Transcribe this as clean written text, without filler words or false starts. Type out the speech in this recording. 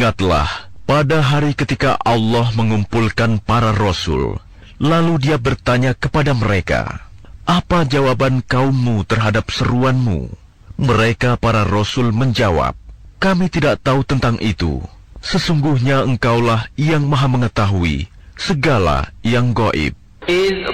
Ingatlah pada hari ketika Allah mengumpulkan para rasul, lalu Dia bertanya kepada mereka, "Apa jawaban kaummu terhadap seruanmu?" Mereka para rasul menjawab, "Kami tidak tahu tentang itu. Sesungguhnya Engkaulah yang Maha mengetahui segala yang gaib." إذ